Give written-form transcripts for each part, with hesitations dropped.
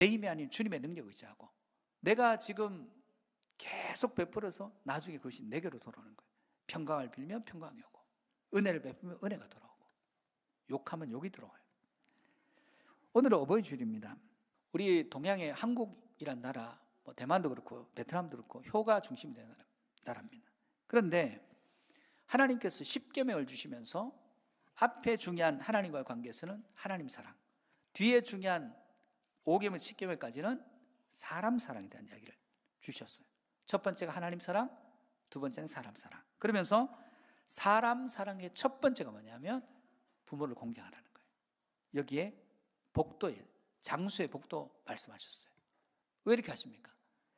내 힘이 아닌 주님의 능력을 의지하고 내가 지금 계속 베풀어서 나중에 그것이 내게로 돌아오는 거예요. 평강을 빌면 평강이 오고 은혜를 베풀면 은혜가 돌아오고 욕하면 욕이 들어와요. 오늘은 어버이 주일입니다. 우리 동양의 한국이란 나라, 대만도 그렇고 베트남도 그렇고 효가 중심이 되는 나라입니다. 그런데 하나님께서 10계명을 주시면서 앞에 중요한 하나님과의 관계에서는 하나님 사랑, 뒤에 중요한 5계명, 10계명까지는 사람 사랑에 대한 이야기를 주셨어요. 첫 번째가 하나님 사랑, 두 번째는 사람 사랑. 그러면서 사람 사랑의 첫 번째가 뭐냐면 부모를 공경하라는 거예요. 여기에 복도에, 장수의 복도 말씀하셨어요. 왜 이렇게 하십니까?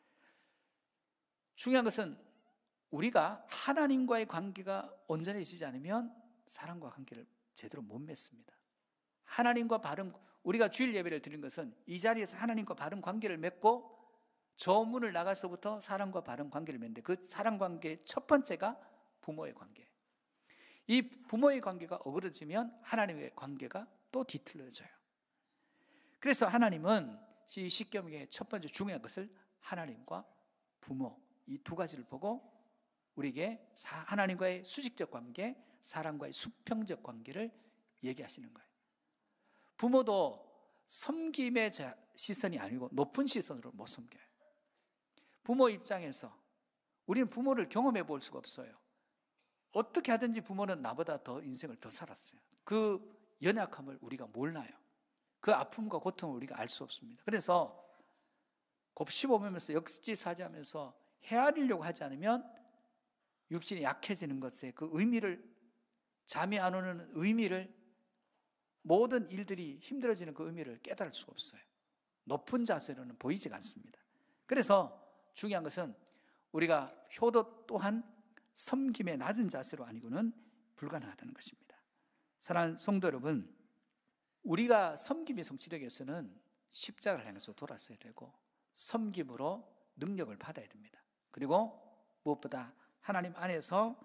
중요한 것은 우리가 하나님과의 관계가 온전해지지 않으면 사람과 관계를 제대로 못 맺습니다. 하나님과 바른, 우리가 주일 예배를 드린 것은 이 자리에서 하나님과 바른 관계를 맺고 저 문을 나가서부터 사람과 바른 관계를 맺는데 그 사람 관계의 첫 번째가 부모의 관계. 이 부모의 관계가 어그러지면 하나님의 관계가 또 뒤틀려져요. 그래서 하나님은 이 십계명의 첫 번째 중요한 것을 하나님과 부모 이 두 가지를 보고 우리에게 하나님과의 수직적 관계, 사람과의 수평적 관계를 얘기하시는 거예요. 부모도 섬김의 시선이 아니고 높은 시선으로 못 섬겨요. 부모 입장에서 우리는 부모를 경험해 볼 수가 없어요. 어떻게 하든지 부모는 나보다 더 인생을 더 살았어요. 그 연약함을 우리가 몰라요. 그 아픔과 고통을 우리가 알 수 없습니다. 그래서 곱씹어보면서 역지사지하면서 헤아리려고 하지 않으면 육신이 약해지는 것에 그 의미를, 잠이 안 오는 의미를, 모든 일들이 힘들어지는 그 의미를 깨달을 수가 없어요. 높은 자세로는 보이지가 않습니다. 그래서 중요한 것은 우리가 효도 또한 섬김의 낮은 자세로 아니고는 불가능하다는 것입니다. 사랑하는 성도 여러분, 우리가 섬김이 성취되기 위해서는 십자가를 향해서 돌아서야 되고 섬김으로 능력을 받아야 됩니다. 그리고 무엇보다 하나님 안에서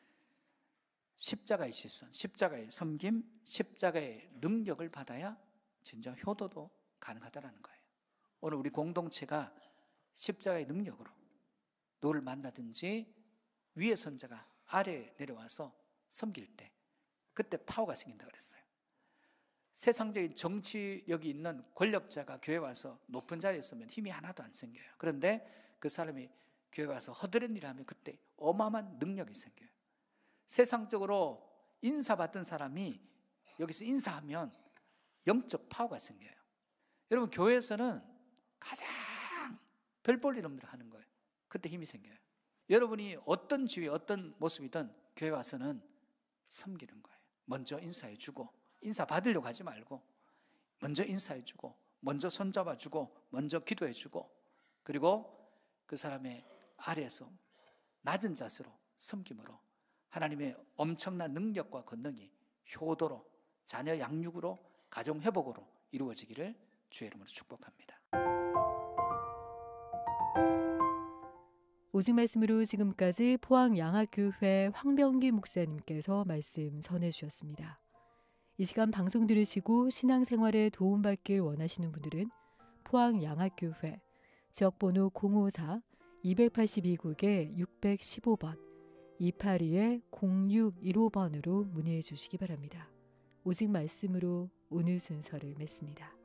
십자가의 시선, 십자가의 섬김, 십자가의 능력을 받아야 진정 효도도 가능하다는 거예요. 오늘 우리 공동체가 십자가의 능력으로 누구를 만나든지 위에 선자가 아래에 내려와서 섬길 때 그때 파워가 생긴다고 그랬어요. 세상적인 정치력이 있는 권력자가 교회 와서 높은 자리에 있으면 힘이 하나도 안 생겨요. 그런데 그 사람이 교회 와서 허드렛 일을 하면 그때 어마어마한 능력이 생겨요. 세상적으로 인사받던 사람이 여기서 인사하면 영적 파워가 생겨요. 여러분, 교회에서는 가장 별 볼 일 없는 일을 하는 거예요. 그때 힘이 생겨요. 여러분이 어떤 지위, 어떤 모습이든 교회 와서는 섬기는 거예요. 먼저 인사해주고, 인사 받으려고 하지 말고 먼저 인사해주고, 먼저 손잡아주고, 먼저 기도해주고, 그리고 그 사람의 아래에서 낮은 자세로 섬김으로 하나님의 엄청난 능력과 권능이 효도로, 자녀 양육으로, 가정 회복으로 이루어지기를 주의 이름으로 축복합니다. 오직 말씀으로 지금까지 포항 양학교회 황병기 목사님께서 말씀 전해주셨습니다. 이 시간 방송 들으시고 신앙생활에 도움받길 원하시는 분들은 포항 양학교회 지역번호 054-282국에 615번 282-0615번으로 문의해 주시기 바랍니다. 오직 말씀으로 오늘 순서를 맺습니다.